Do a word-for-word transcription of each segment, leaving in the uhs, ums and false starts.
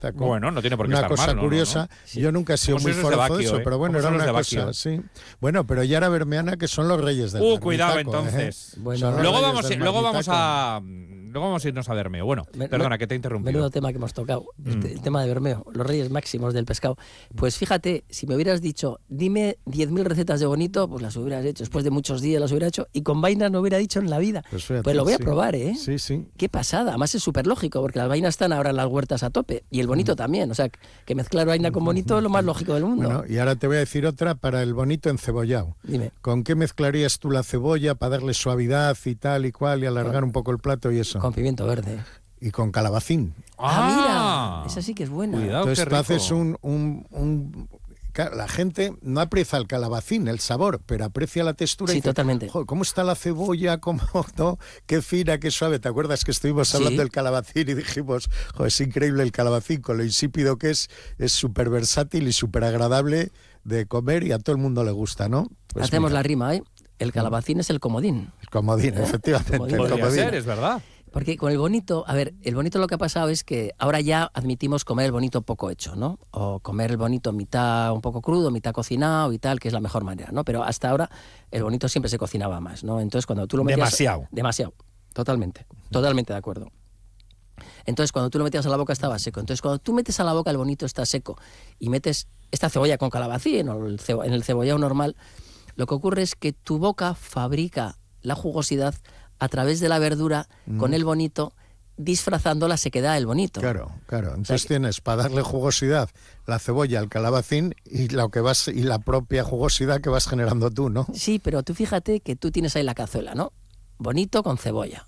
Bueno, no tiene por qué una estar cosa mal, ¿no? curiosa. No, no. Sí. Yo nunca he sido Como muy si eres de forofo de Baquio, eso, ¿eh? pero bueno, Como era si una eres de cosa, Baquio. sí. Bueno, pero Yara Bermeana, que son los reyes del Uh, marmitaco, cuidado ¿eh? entonces. Bueno, Son los Luego reyes vamos, del luego vamos marmitaco. a luego vamos a irnos a Bermeo. Bueno, Me- perdona me- que te he interrumpido. Menudo tema que hemos tocado, el, Mm. te- el tema de Bermeo, los reyes máximos del pescado. Pues fíjate, si me hubieras dicho, dime diez mil recetas de bonito, pues las hubieras hecho. Después de muchos días las hubiera hecho y con vainas no hubiera dicho en la vida. Pues, fíjate, Pues lo voy a sí. probar, ¿eh? Sí, sí. Qué pasada. Además es súper lógico, porque las vainas están ahora en las huertas a tope. Y el bonito también. O sea, que mezclar vaina con bonito es lo más lógico del mundo. Bueno, y ahora te voy a decir otra para el bonito encebollado. Dime. ¿Con qué mezclarías tú la cebolla para darle suavidad y tal y cual y alargar un poco el plato y eso? Con pimiento verde. Y con calabacín. Ah, mira. Esa sí que es buena. Cuidado, Entonces qué tú rico. haces un, un, un- claro, la gente no aprecia el calabacín, el sabor, pero aprecia la textura. Sí, y dice, totalmente. "Joder, ¿cómo está la cebolla? ¿Cómo, no? Qué fina, qué suave". ¿Te acuerdas que estuvimos Sí. hablando del calabacín y dijimos, "Joder, es increíble el calabacín, con lo insípido que es, es súper versátil y súper agradable de comer y a todo el mundo le gusta, ¿no?" Pues Hacemos mira, la rima, ¿eh? El calabacín es el comodín. el comodín, ¿Eh? efectivamente. Comodín. el Podría comodín. ser, es verdad. Porque con el bonito, a ver, el bonito lo que ha pasado es que ahora ya admitimos comer el bonito poco hecho, ¿no? O comer el bonito mitad un poco crudo, mitad cocinado y tal, que es la mejor manera, ¿no? Pero hasta ahora el bonito siempre se cocinaba más, ¿no? Entonces cuando tú lo metías... Demasiado. Demasiado, totalmente, totalmente de acuerdo. Entonces cuando tú lo metías a la boca estaba seco. Entonces cuando tú metes a la boca el bonito está seco y metes esta cebolla con calabacín o el cebo- en el cebollado normal, lo que ocurre es que tu boca fabrica la jugosidad a través de la verdura con el bonito, disfrazando la sequedad del bonito. Claro, claro. Entonces que- tienes para darle jugosidad la cebolla, el calabacín y lo que vas y la propia jugosidad que vas generando tú, ¿no? Sí, pero tú fíjate que tú tienes ahí la cazuela, ¿no? Bonito con cebolla.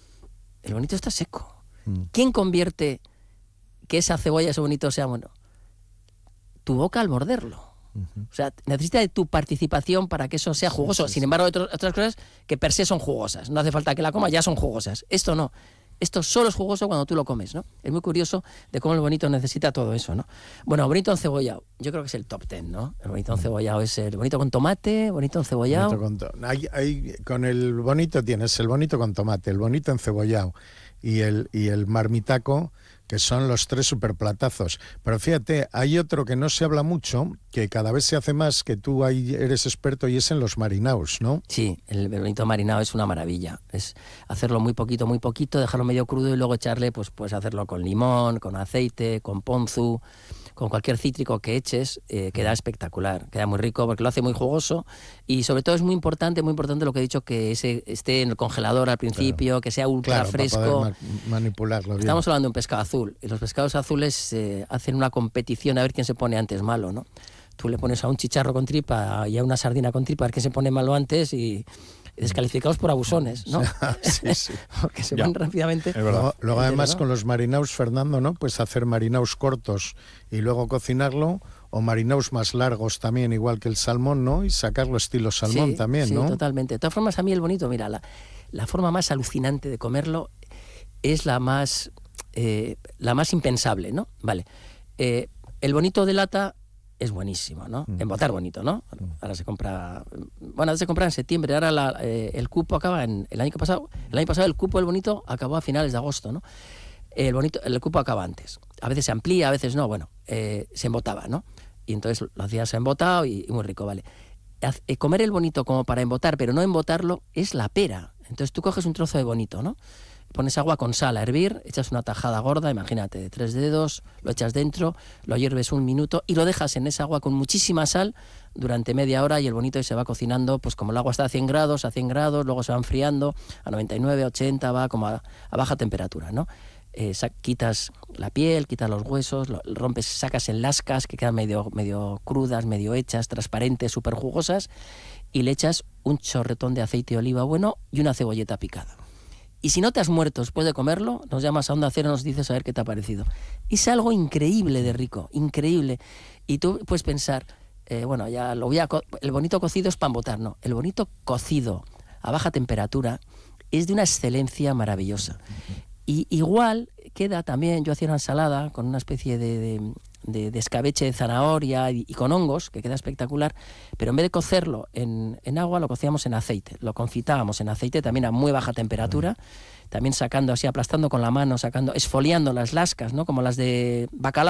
El bonito está seco. Mm. ¿Quién convierte que esa cebolla, ese bonito sea bueno? Tu boca al morderlo. O sea, necesita de tu participación para que eso sea jugoso. sí, Sin sí. embargo, hay otro- otras cosas que per se son jugosas. No hace falta que la comas, ya son jugosas. Esto no. Esto solo es jugoso cuando tú lo comes, ¿no? Es muy curioso de cómo el bonito necesita todo eso, ¿no? Bueno, bonito encebollado. Yo creo que es el top ten, ¿no? El bonito encebollado es el bonito con tomate, bonito encebollado. Bonito con, to- hay- hay- con el bonito tienes el bonito con tomate, el bonito encebollado y el, y el marmitaco, que son los tres superplatazos. Pero fíjate, hay otro que no se habla mucho, que cada vez se hace más, que tú ahí eres experto, y es en los marinaos, ¿no? Sí, el bonito marinado es una maravilla. Es hacerlo muy poquito, muy poquito, dejarlo medio crudo y luego echarle, pues puedes hacerlo con limón, con aceite, con ponzu, con cualquier cítrico que eches, eh, queda espectacular, queda muy rico porque lo hace muy jugoso y sobre todo es muy importante, muy importante lo que he dicho, que ese esté en el congelador al principio, que sea ultra Claro, fresco. para poder ma- manipularlo bien. Estamos hablando de un pescado azul y los pescados azules eh, hacen una competición a ver quién se pone antes malo, ¿no? Tú le pones a un chicharro con tripa y a una sardina con tripa a ver quién se pone malo antes y descalificados por abusones, ¿no? Sí, sí. Porque se Ya. van rápidamente. Es verdad. Luego, luego Entero, además ¿no? con los marinaos, Fernando, ¿no? Pues hacer marinaos cortos y luego cocinarlo, o marinaos más largos también, igual que el salmón, ¿no? Y sacarlo estilo salmón Sí, también, sí, ¿no? totalmente. De todas formas, a mí el bonito, mira, la, la forma más alucinante de comerlo es la más, eh, la más impensable, ¿no? Vale. Eh, el bonito de lata es buenísimo, ¿no? Mm. Embotar bonito, ¿no? Ahora se compra... Bueno, se compra en septiembre, ahora la, eh, el cupo acaba en... El año pasado, el año pasado el cupo del bonito acabó a finales de agosto, ¿no? El bonito, el cupo acaba antes. A veces se amplía, a veces no, bueno, eh, se embotaba, ¿no? Y entonces lo hacías embotado y, y muy rico, ¿vale? Haz- eh, comer el bonito como para embotar, pero no embotarlo, es la pera. Entonces tú coges un trozo de bonito, ¿no? Pones agua con sal a hervir, echas una tajada gorda, imagínate, de tres dedos, lo echas dentro, lo hierves un minuto y lo dejas en esa agua con muchísima sal durante media hora y el bonito se va cocinando, pues como el agua está a cien grados, a cien grados, luego se va enfriando a noventa y nueve, ochenta, va como a, a baja temperatura, ¿no? Eh, sa- quitas la piel, quitas los huesos, lo, rompes, sacas en lascas que quedan medio, medio crudas, medio hechas, transparentes, súper jugosas y le echas un chorretón de aceite de oliva bueno y una cebolleta picada. Y si no te has muerto después de comerlo, nos llamas a Onda Cero y nos dices a ver qué te ha parecido. Es algo increíble de rico, increíble. Y tú puedes pensar, eh, bueno, ya lo voy a... Co- el bonito cocido es para embotar, no. El bonito cocido a baja temperatura es de una excelencia maravillosa. Y igual queda también, yo hacía una ensalada con una especie de, de, de, de escabeche de zanahoria y, y con hongos, que queda espectacular, pero en vez de cocerlo en, en agua, lo cocíamos en aceite. Lo confitábamos en aceite, también a muy baja temperatura, también sacando así, aplastando con la mano, sacando, esfoliando las lascas, ¿no? Como las de bacalao.